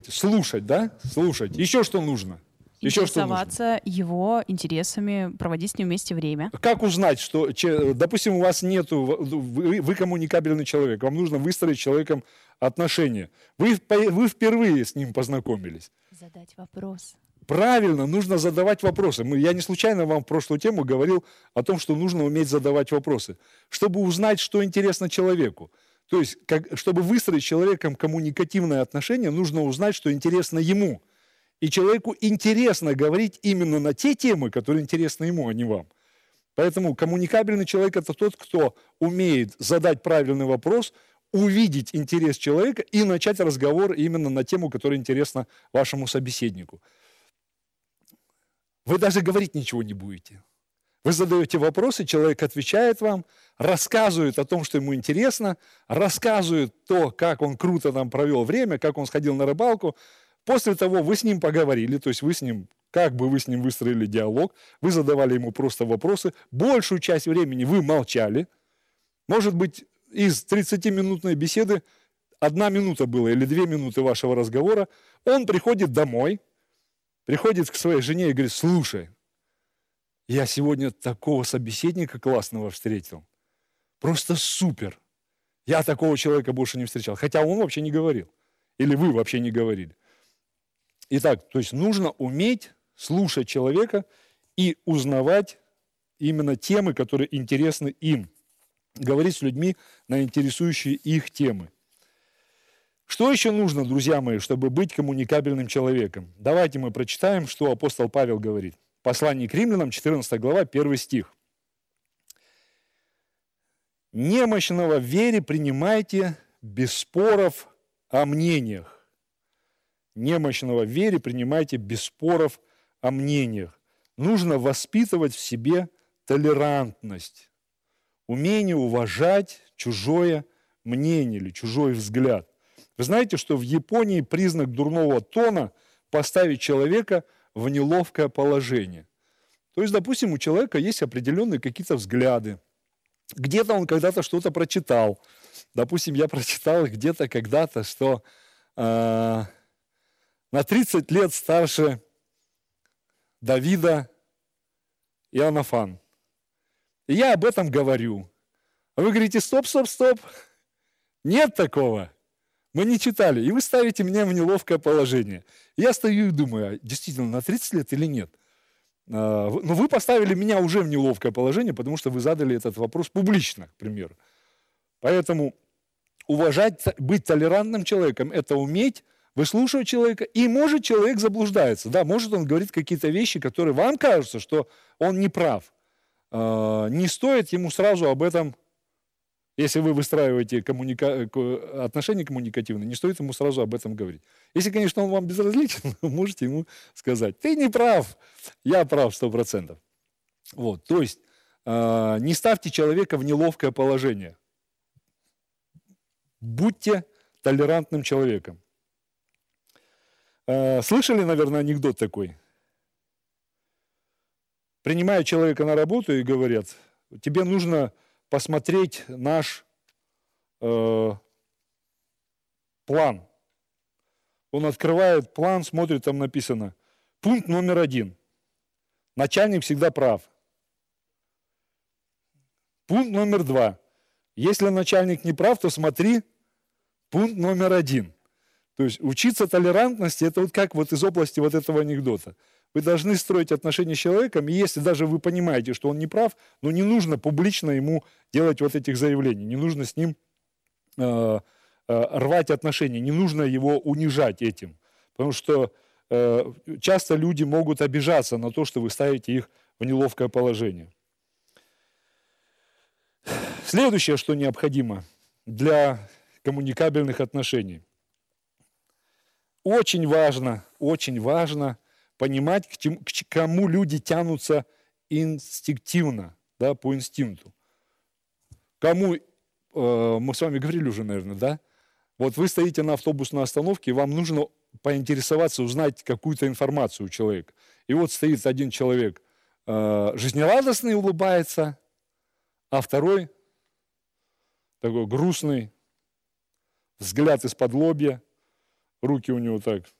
Слушать, да? Слушать. Еще что нужно? Еще что нужно? Интересоваться его интересами, проводить с ним вместе время. Как узнать, что, допустим, у вас нету, вы коммуникабельный человек, вам нужно выстроить с человеком отношения. Вы впервые с ним познакомились. Задать вопрос. Правильно, нужно задавать вопросы. Я не случайно вам в прошлую тему говорил о том, что нужно уметь задавать вопросы, чтобы узнать, что интересно человеку. То есть, чтобы выстроить с человеком коммуникативные отношения, нужно узнать, что интересно ему. И человеку интересно говорить именно на те темы, которые интересны ему, а не вам. Поэтому коммуникабельный человек – это тот, кто умеет задать правильный вопрос, увидеть интерес человека и начать разговор именно на тему, которая интересна вашему собеседнику. Вы даже говорить ничего не будете. Вы задаете вопросы, человек отвечает вам, рассказывает о том, что ему интересно, рассказывает то, как он круто там провел время, как он сходил на рыбалку. После того вы с ним поговорили, то есть вы с ним выстроили диалог, вы задавали ему просто вопросы. Большую часть времени вы молчали. Может быть, из 30-минутной беседы 1 минута была или 2 минуты вашего разговора. Он приходит домой, приходит к своей жене и говорит: слушай, я сегодня такого собеседника классного встретил. Просто супер. Я такого человека больше не встречал. Хотя он вообще не говорил. Или вы вообще не говорили. Итак, то есть нужно уметь слушать человека и узнавать именно темы, которые интересны им. Говорить с людьми на интересующие их темы. Что еще нужно, друзья мои, чтобы быть коммуникабельным человеком? Давайте мы прочитаем, что апостол Павел говорит. Послание к римлянам, 14 глава, 1 стих. «Немощного в вере принимайте без споров о мнениях». Немощного в вере принимайте без споров о мнениях. Нужно воспитывать в себе толерантность, умение уважать чужое мнение или чужой взгляд. Вы знаете, что в Японии признак дурного тона поставить человека в неловкое положение. То есть, допустим, у человека есть определенные какие-то взгляды. Где-то он когда-то что-то прочитал. Допустим, я прочитал где-то когда-то, что на 30 лет старше Давида Иоаннафан. И я об этом говорю. А вы говорите: стоп, стоп, стоп. Нет такого. Мы не читали. И вы ставите меня в неловкое положение. И я стою и думаю: а действительно, на 30 лет или нет? Но вы поставили меня уже в неловкое положение, потому что вы задали этот вопрос публично, к примеру. Поэтому уважать, быть толерантным человеком – это уметь выслушивать человека, и может человек заблуждается. Да, может он говорит какие-то вещи, которые вам кажутся, что он не прав. Не стоит ему сразу об этом, если вы выстраиваете отношения коммуникативные, не стоит ему сразу об этом говорить. Если, конечно, он вам безразличен, вы можете ему сказать: ты не прав, я прав 100%. Вот, то есть не ставьте человека в неловкое положение. Будьте толерантным человеком. Слышали, наверное, анекдот такой? Принимают человека на работу и говорят: тебе нужно посмотреть наш план. Он открывает план, смотрит, там написано: пункт номер 1. Начальник всегда прав. Пункт номер 2. Если начальник не прав, то смотри пункт номер 1. То есть учиться толерантности – это вот как вот из области вот этого анекдота. Вы должны строить отношения с человеком, и если даже вы понимаете, что он не прав, но не нужно публично ему делать вот этих заявлений, не нужно с ним рвать отношения, не нужно его унижать этим. Потому что часто люди могут обижаться на то, что вы ставите их в неловкое положение. Следующее, что необходимо для коммуникабельных отношений. Очень важно понимать, к кому люди тянутся инстинктивно, да, по инстинкту. Кому, мы с вами говорили уже, наверное, да? Вот вы стоите на автобусной остановке, и вам нужно поинтересоваться, узнать какую-то информацию у человека. И вот стоит один человек жизнерадостный, улыбается, а второй такой грустный, взгляд из-под лобья, руки у него так